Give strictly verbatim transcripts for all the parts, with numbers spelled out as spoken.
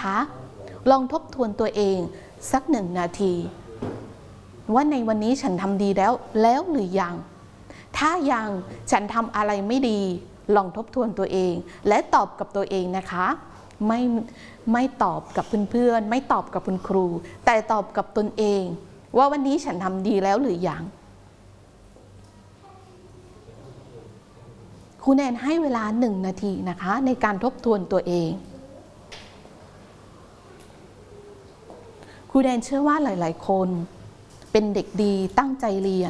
นะคะลองทบทวนตัวเองสักหนึ่งนาทีว่าในวันนี้ฉันทำดีแล้วแล้วหรือยังถ้ายังฉันทำอะไรไม่ดีลองทบทวนตัวเองและตอบกับตัวเองนะคะไม่ไม่ตอบกับเพื่อนๆไม่ตอบกับคุณครูแต่ตอบกับตนเองว่าวันนี้ฉันทำดีแล้วหรือยังครูแนนให้เวลาหนึ่งนาทีนะคะในการทบทวนตัวเองครูแนนเชื่อว่าหลายๆคนเป็นเด็กดีตั้งใจเรียน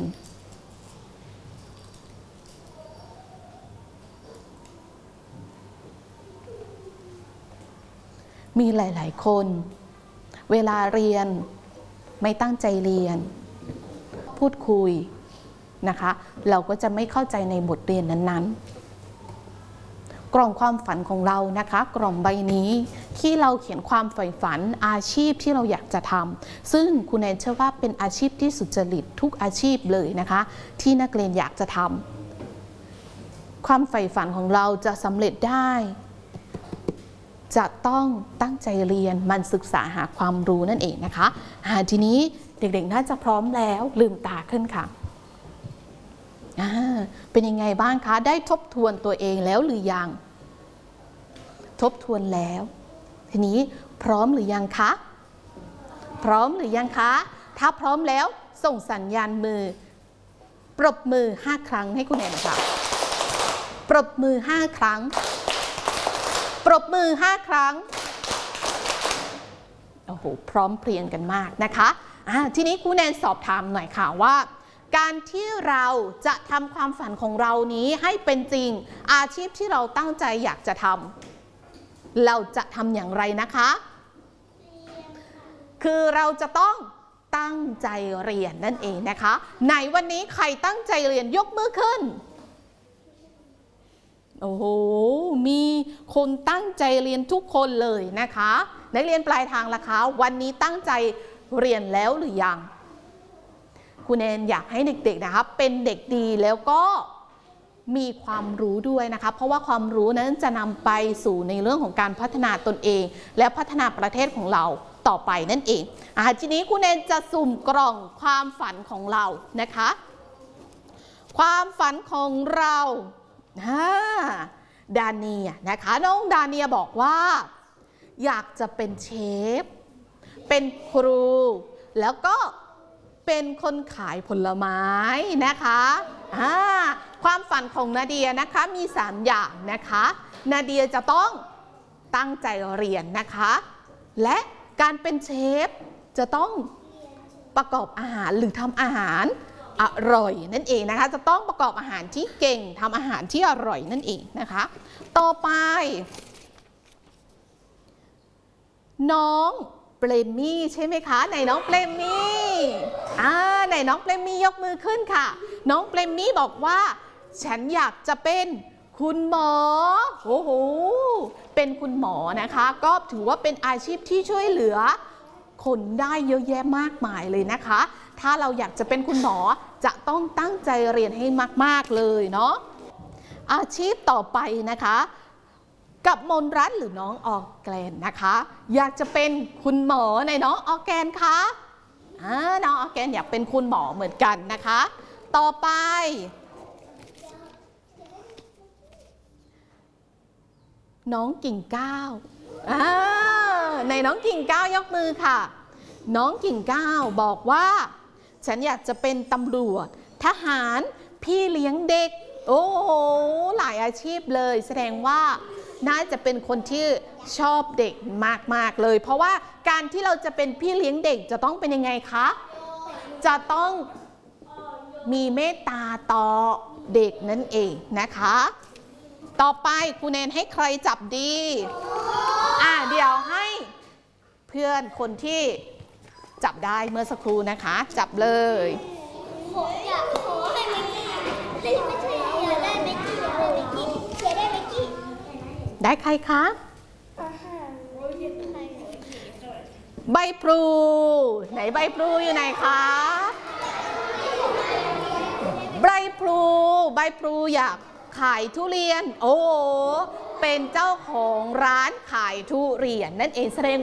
มีหลายๆคนเวลาเรียนไม่ตั้งใจเรียนพูดคุยนะคะเราก็จะไม่เข้าใจในบทเรียนนั้นๆกล่องความฝันของเรานะคะกล่องใบนี้ที่เราเขียนความใฝ่ฝันอาชีพที่เราอยากจะทำซึ่งคุณแนนเชื่อว่าเป็นอาชีพที่สุจริตทุกอาชีพเลยนะคะที่นักเรียนอยากจะทำความใฝ่ฝันของเราจะสำเร็จได้จะต้องตั้งใจเรียนมันศึกษาหาความรู้นั่นเองนะคะทีนี้เด็กๆน่าจะพร้อมแล้วลืมตาขึ้นค่ะเป็นยังไงบ้างคะได้ทบทวนตัวเองแล้วหรือยังทบทวนแล้วทีนี้พร้อมหรือยังคะพร้อมหรือยังคะถ้าพร้อมแล้วส่งสัญญาณมือปรบมือห้าครั้งให้คุณแอนค่ะปรบมือห้าครั้งปรบมือห้าครั้งโอ้โหพร้อมเพรียงกันมากนะคะอ่าทีนี้ครูแนนสอบถามหน่อยค่ะว่าการที่เราจะทำความฝันของเรานี้ให้เป็นจริงอาชีพที่เราตั้งใจอยากจะทำเราจะทำอย่างไรนะคะคือเราจะต้องตั้งใจเรียนนั่นเองนะคะไหนวันนี้ใครตั้งใจเรียนยกมือขึ้นโอ้โหมีคนตั้งใจเรียนทุกคนเลยนะคะนักเรียนปลายทางล่ะคะวันนี้ตั้งใจเรียนแล้วหรือยังคุณแนนอยากให้เด็กๆนะคะเป็นเด็กดีแล้วก็มีความรู้ด้วยนะคะเพราะว่าความรู้นั้นจะนำไปสู่ในเรื่องของการพัฒนาตนเองและพัฒนาประเทศของเราต่อไปนั่นเองอ่าทีนี้คุณแนนจะสุ่มกล่องความฝันของเรานะคะความฝันของเราดาเนียนะคะน้องดาเนียบอกว่าอยากจะเป็นเชฟเป็นครูแล้วก็เป็นคนขายผลไม้นะคะความฝันของนาเดียนะคะมีสามอย่างนะคะนาเดียจะต้องตั้งใจเรียนนะคะและการเป็นเชฟจะต้องประกอบอาหารหรือทำอาหารอร่อยนั่นเองนะคะจะต้องประกอบอาหารที่เก่งทำอาหารที่อร่อยนั่นเองนะคะต่อไปน้องเปรมมี่ใช่ไหมคะไหนน้องเปรมมี่อ่าไหนน้องเปรมมี่ยกมือขึ้นค่ะน้องเปรมมี่บอกว่าฉันอยากจะเป็นคุณหมอโอ้โหเป็นคุณหมอนะคะก็ถือว่าเป็นอาชีพที่ช่วยเหลือคนได้เยอะแยะมากมายเลยนะคะถ้าเราอยากจะเป็นคุณหมอจะต้องตั้งใจเรียนให้มากๆเลยเนาะอาชีพต่อไปนะคะกับมนรัตน์หรือน้องออร์แกนนะคะอยากจะเป็นคุณหมอในน้องออร์แกนคะอ่าน้องออร์แกนอยากเป็นคุณหมอเหมือนกันนะคะต่อไปน้องกิ่งก้าวอ่าในน้องกิ่งก้าวยกมือค่ะน้องกิ่งก้าวบอกว่าฉันอยากจะเป็นตำรวจทหารพี่เลี้ยงเด็กโอ้โหหลายอาชีพเลยแสดงว่าน่าจะเป็นคนที่ชอบเด็กมากๆเลยเพราะว่าการที่เราจะเป็นพี่เลี้ยงเด็กจะต้องเป็นยังไงคะจะต้องมีเมตตาต่อเด็กนั่นเองนะคะต่อไปครูแนนให้ใครจับดีอ่ะเดี๋ยวให้เพื่อนคนที่จับได้เมื่อสักครู่นะคะจับเลยอยากขอให้ไม่กี่ไม่ใช่อยากได้ไม่กี่อยากได้ไม่กี่อยากได้ไม่กี่ได้ใครคะใบพลูไหนใบพลูอยู่ไหนคะใบพลูใบพลูอยากขายทุเรียนโอ้เป็นเจ้าของร้านขายทุเรียนนั่นเองแสดง